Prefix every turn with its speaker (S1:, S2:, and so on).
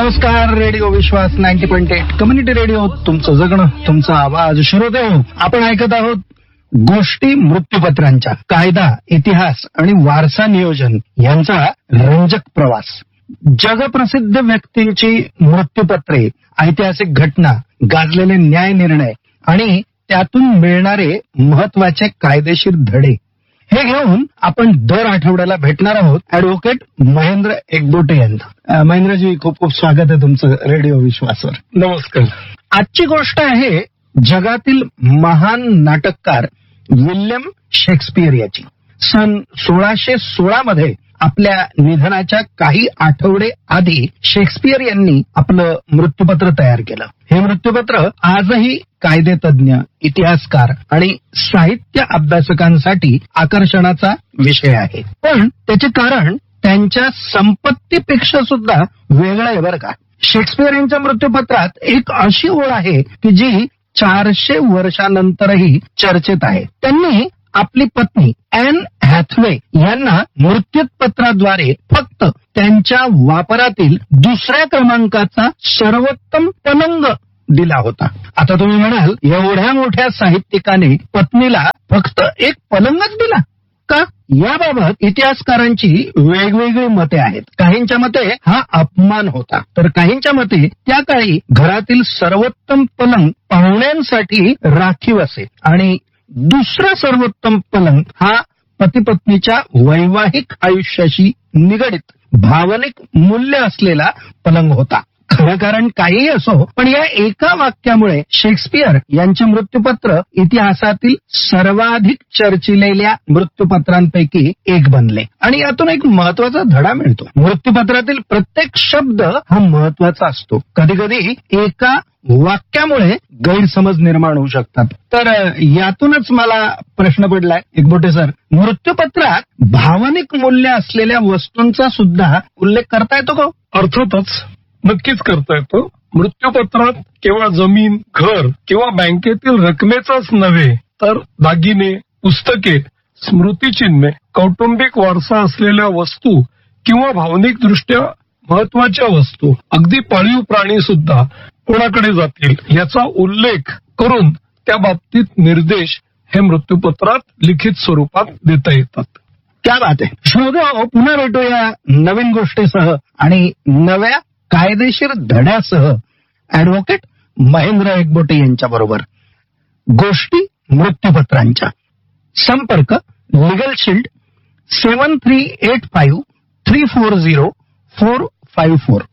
S1: नमस्कार. रेडिओ विश्वास 90.8 community radio, तुमचं जगणं, तुमचा आवाज. श्रोते हो, आपण ऐकत आहोत गोष्टी मृत्यूपत्रांच्या. कायदा, इतिहास आणि वारसा नियोजन यांचा रंजक प्रवास. जगप्रसिद्ध व्यक्तींची मृत्यूपत्रे, ऐतिहासिक घटना, गाजलेले न्याय निर्णय आणि त्यातून मिळणारे महत्वाचे कायदेशीर धडे, हे घेऊन आपण दर आठवड्याला भेटणार आहोत ऍडव्होकेट महेंद्र एकबोटे यांना. महेंद्रजी, खूप खूप स्वागत आहे तुमचं रेडिओ विश्वासवर.
S2: नमस्कार.
S1: आजची गोष्ट आहे जगातील महान नाटककार विल्यम शेक्सपियर याची. सन 1616 मध्ये आपल्या निधनाच्या काही आठवडे आधी शेक्सपियर यांनी आपलं मृत्यूपत्र तयार केलं. हे मृत्यूपत्र आजही कायदेतज्ञ, इतिहासकार आणि साहित्य अभ्यासकांसाठी आकर्षणाचा विषय आहे. पण त्याचे कारण त्यांच्या संपत्तीपेक्षा सुद्धा वेगळं आहे बरं का. शेक्सपियर यांच्या मृत्यूपत्रात एक अशी ओळ आहे की जी 400 वर्षानंतरही चर्चेत आहे. त्यांनी आपली पत्नी ॲन हॅथवे यांना मृत्यूपत्राद्वारे फक्त त्यांच्या वापरातील दुसऱ्या क्रमांकाचा सर्वोत्तम पलंग दिला होता. आता तुम्ही म्हणाल, एवढ्या मोठ्या साहित्यिकाने पत्नीला फक्त एक पलंगच दिला का? याबाबत इतिहासकारांची वेगवेगळी मते आहेत. काहींच्या मते हा अपमान होता, तर काहींच्या मते त्या काळी घरातील सर्वोत्तम पलंग पाहुण्यांसाठी राखीव असे आणि दुसरा सर्वोत्तम पलंग हा पती-पत्नीच्या वैवाहिक आयुष्याशी निगडित भावनिक मूल्य असलेला पलंग होता. खरं कारण काहीही असो, पण या एका वाक्यामुळे शेक्सपियर यांचे मृत्यूपत्र इतिहासातील सर्वाधिक चर्चिलेल्या मृत्यूपत्रांपैकी एक बनले. आणि यातून एक महत्वाचा धडा मिळतो. मृत्यूपत्रातील प्रत्येक शब्द हा महत्वाचा असतो. कधी कधी एका वाक्यामुळे गैरसमज निर्माण होऊ शकतात. तर यातूनच मला प्रश्न पडलाय, एकबोटे सर, मृत्यूपत्रात भावनिक मूल्य असलेल्या वस्तूंचा सुद्धा उल्लेख करता येतो का?
S2: अर्थातच, नक्कीच करता येतो. मृत्यूपत्रात केवळ जमीन, घर किंवा बँकेतील रकमेचाच नव्हे, तर दागिने, पुस्तके, स्मृतिचिन्हे, कौटुंबिक वारसा असलेल्या वस्तू किंवा भावनिक दृष्ट्या महत्वाच्या वस्तू, अगदी पाळीव प्राणी सुद्धा कोणाकडे जातील याचा उल्लेख करून त्या बाबतीत निर्देश हे मृत्यूपत्रात लिखित स्वरूपात देता येतात.
S1: क्या बात आहे. श्रोते, पुन्हा भेटूया नवीन गोष्टीसह आणि नव्या कायदेशीर धड्यासह ऍडव्होकेट महेंद्र एकबोटे यांच्या बरोबर. गोष्टी मृत्यूपत्रांच्या. संपर्क लीगल शील्ड 7385 340 454.